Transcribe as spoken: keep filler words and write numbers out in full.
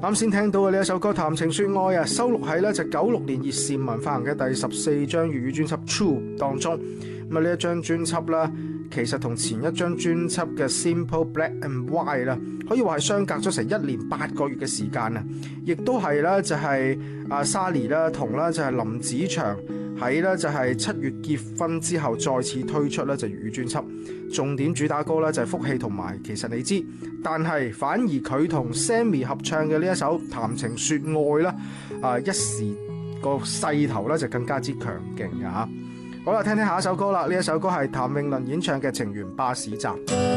啱先聽到嘅呢一首歌《談情說愛》啊，收錄喺咧就九六年葉倩文發行嘅第十四張粵語專輯《True》當中。咁啊呢一張專輯啦，其實同前一張專輯嘅《Simple Black and White》啦，可以話係相隔咗成一年八個月嘅時間啊！亦都係啦，就係阿 Sally 啦，同啦就係林子祥喺咧就係七月結婚之後再次推出咧就粵語專輯，重點主打歌咧就係《福氣》同埋《其實你知》，但係反而佢同 Sammy 合唱嘅呢一首《談情說愛》啦，啊一時個勢頭咧就更加之強勁嘅嚇。好啦，聽聽下一首歌啦，呢一首歌係譚詠麟演唱嘅《情緣巴士站》。